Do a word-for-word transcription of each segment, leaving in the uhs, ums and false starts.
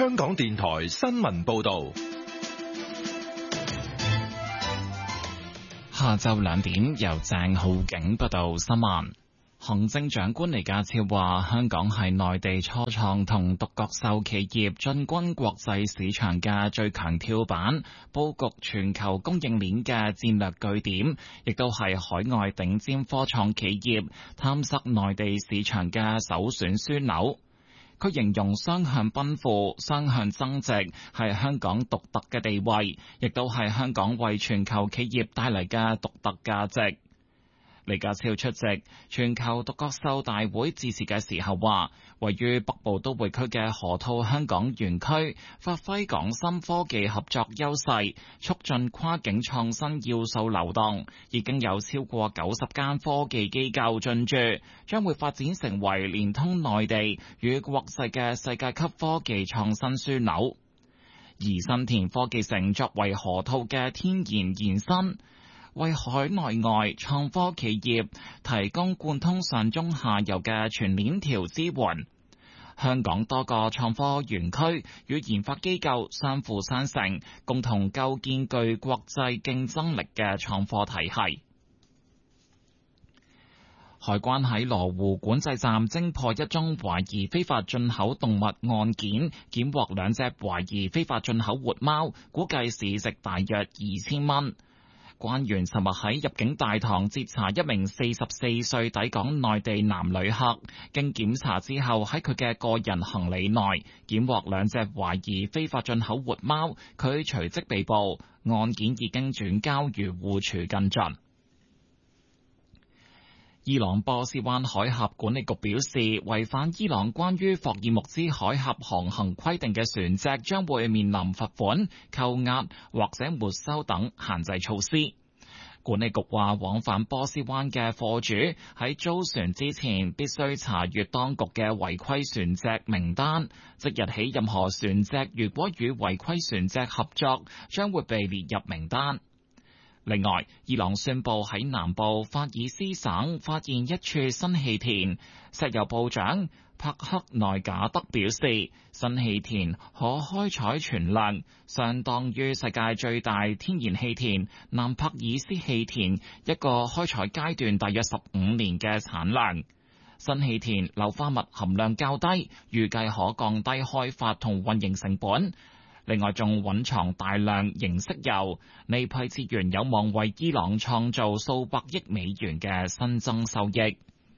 香港電台新聞報道。 下晝兩點，由鄭浩景報道新聞。行政長官李家超話，香港係內地初創同獨角獸企業進軍國際市場嘅最強跳板，佈局全球供應鏈嘅戰略據點，亦都係海外頂尖科創企業探索內地市場嘅首選樞紐。佢形容雙向奔赴、雙向增值係香港獨特嘅地位，亦都係香港為全球企業帶嚟嘅獨特價值。李家超出席全球獨角獸大會致辭嘅時候話，位於北部都會區嘅河套香港園區，發揮港深科技合作優勢，促進跨境創新要素流動，已經有超過九十間科技機構進駐，將會發展成為連通內地與國際嘅世界級科技創新樞紐。而新田科技城作為河套嘅天然延伸，為海內外創科企業提供貫通上中下游嘅全鏈條支援。香港多個創科園區與研發機構相輔相成，共同構建具國際競爭力嘅創科體系。海關喺羅湖管制站偵破一宗懷疑非法進口動物案件，檢獲兩隻懷疑非法進口活貓，估計市值大約二千蚊。關員尋日喺入境大堂截查一名四十四歲抵港內地男旅客，經檢查之後喺佢嘅個人行李內檢獲兩隻懷疑非法進口活貓，佢隨即被捕，案件已經轉交漁護署跟進。伊朗波斯灣海峽管理局表示，違反伊朗關於霍爾木茲海峽航行規定嘅船隻將會面臨罰款、扣押或者沒收等限制措施。管理局話，往返波斯灣嘅貨主喺租船之前必須查閱當局嘅違規船隻名單，即日起任何船隻如果與違規船隻合作，將會被列入名單。另外，伊朗宣布喺南部法爾斯省發現一處新氣田。石油部長帕克內賈德表示，新氣田可開採存量相當於世界最大天然氣田南帕爾斯氣田一個開採階段大約十五年嘅產量。新氣田硫化物含量較低，預計可降低開發同運營成本。另外，仲蘊藏大量凝色油，呢批資源有望為伊朗創造數百億美元嘅新增收益。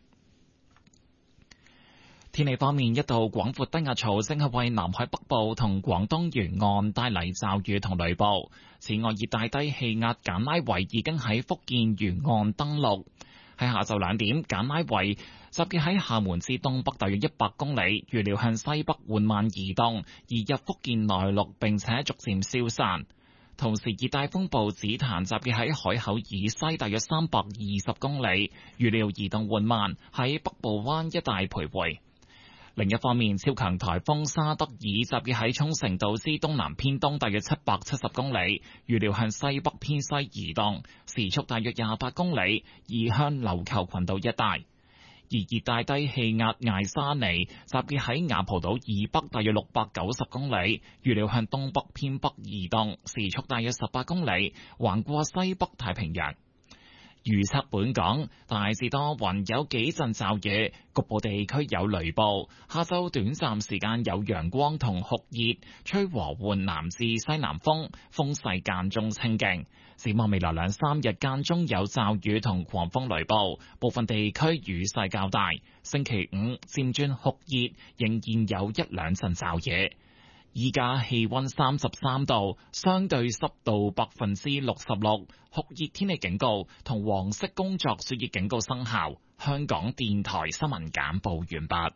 天氣方面，一道廣闊低壓槽正係為南海北部同廣東沿岸帶嚟驟雨同雷暴。此外，熱帶低氣壓簡拉維已經喺福建沿岸登陸。喺下晝兩點，簡拉維集結喺廈門至東北大約一百公里，預料向西北緩慢移動，移入福建內陸並且逐漸消散。同時，熱帶風暴紫檀集結喺海口以西大約三百二十公里，預料移動緩慢，喺北部灣一帶徘徊。另一方面，超強颱風沙德爾集結喺沖繩島之東南偏東大約七百七十公里，預料向西北偏西移動，時速大約廿八公里，移向琉球群島一帶。而熱帶低氣壓艾沙尼集結喺雅蒲島以北大約六百九十公里，預料向東北偏北移動，時速大約十八公里，橫過西北太平洋。預測本港大致多雲，有幾陣驟雨，局部地區有雷暴。下晝短暫時間有陽光同酷熱，吹和緩南至西南風，風勢間中清勁。展望未來兩三日間中有驟雨同狂風雷暴，部分地區雨勢較大。星期五漸轉酷熱，仍然有一兩陣驟雨。依家氣溫三十三度，相對濕度百分之六十六，酷熱天氣警告同黃色工作暑熱警告生效。香港電台新聞簡報完畢。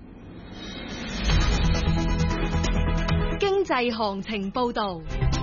經濟行情報道。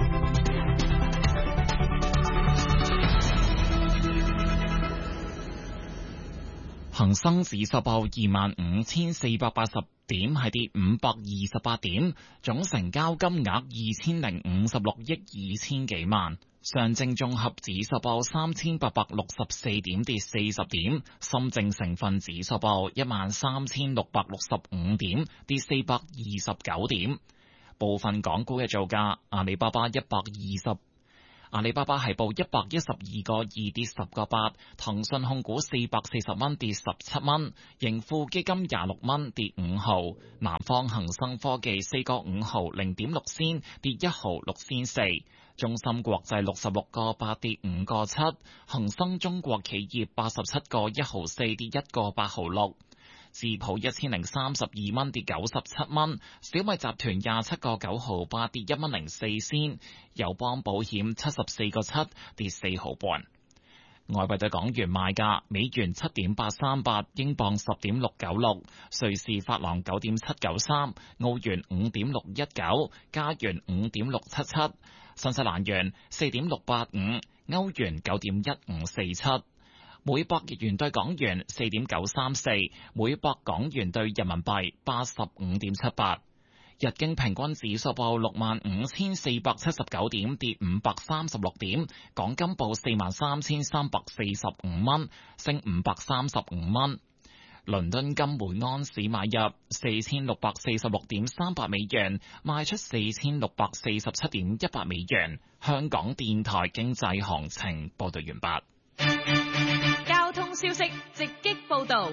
恒生指數報二萬五千四百八十點，係跌五百二十八點，總成交金額二千零五十六億二千幾萬。上證綜合指數報三千八百六十四點，跌四十點。深證成分指數報一萬三千六百六十五點，跌四百二十九點。 部分港股嘅造價，阿里巴巴一百二十。阿里巴巴係報一百一十二個二跌十個八，騰訊控股四百四十蚊跌十七蚊，盈富基金廿六蚊跌五毫，南方恒生科技四個五毫零點六仙跌一毫六仙四，中芯國際六十六個八跌五個七，恒生中國企業八十七個一毫四跌一個八毫六。智普一千零三十二蚊跌九十七蚊，小米集團廿七個九毫八跌一蚊零四仙，友邦保險七十四個七跌四毫半。外幣對港元賣價：美元七點八三八，英鎊十點六九六，瑞士法郎九點七九三，澳元五點六一九，加元五點六七七，新西蘭元四點六八五，歐元九點一五四七。每百日元對港元四點九三四，每百港元對人民幣八十五點七八。日經平均指數報六萬五千四百七十九點，跌五百三十六點。港金報四萬三千三百四十五蚊，升五百三十五蚊。倫敦金每安士買入四千六百四十六點三八美元，賣出四千六百四十七點一八美元。香港電台經濟行情報道完畢。 交通消息直擊報道。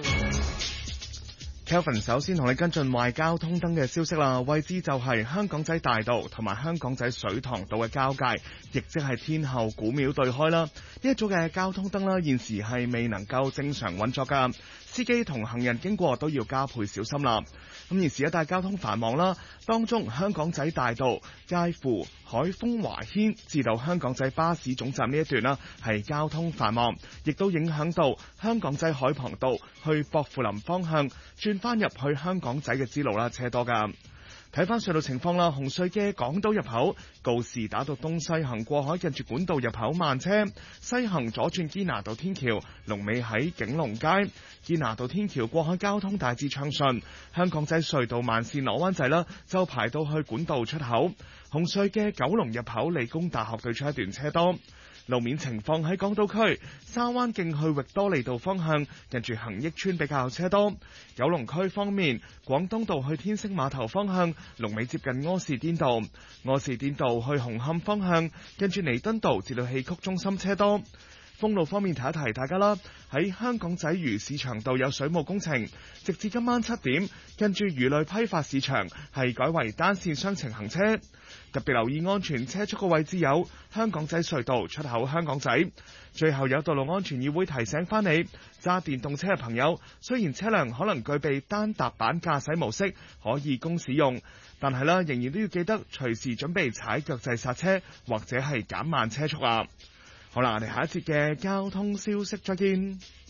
Kelvin 首先同你跟進壞交通燈嘅消息啦，位置就係香港仔大道同埋香港仔水塘道嘅交界，亦即係天后古廟對開啦。呢一組嘅交通燈啦，現時係未能夠正常運作噶，司機同行人經過都要加倍小心啦。咁現時一帶交通繁忙啦，當中香港仔大道介乎海豐華軒至到香港仔巴士總站呢一段啦，係交通繁忙，亦都影響到香港仔海傍道去薄扶林方向轉翻入去香港仔嘅支路啦，車多噶。睇翻隧道情況啦，紅隧嘅港島入口告士打道東西行過海近住管道入口慢車，西行左轉堅拿道天橋，龍尾喺景隆街。堅拿道天橋過海交通大致暢順，香港仔隧道慢線攞灣仔啦，就排到去管道出口。紅隧嘅九龍入口理工大學對出一段車多。路面情況喺港島區沙灣徑去域多利道方向，近住恒益邨比較車多。九龍區方面，廣東道去天星碼頭方向，龍尾接近柯士甸道；柯士甸道去紅磡方向，近住彌敦道至到戲曲中心車多。封路方面提一提大家啦，喺香港仔魚市場道有水務工程，直至今晚七點，近住魚類批發市場係改為單線雙程行車。特別留意安全車速嘅位置有香港仔隧道出口香港仔。最後有道路安全議會提醒翻你，揸電動車嘅朋友，雖然車輛可能具備單踏板駕駛模式可以供使用，但係啦，仍然都要記得隨時準備踩腳掣剎車或者係減慢車速啊。好啦，我哋下一節嘅交通消息再見。